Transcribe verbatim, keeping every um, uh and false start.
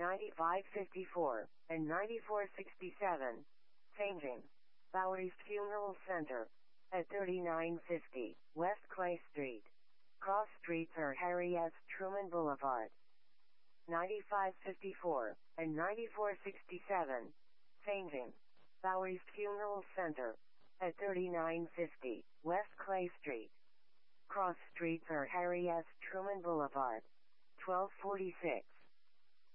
ninety-five fifty-four, and ninety-four sixty-seven. Changing. Bowery's Funeral Center. At thirty-nine fifty, West Clay Street. Cross streets are Harry S. Truman Boulevard. ninety-five fifty-four, and ninety-four sixty-seven. Changing. Bowery's Funeral Center. At thirty-nine fifty, West Clay Street. Cross streets are Harry S. Truman Boulevard. twelve forty-six.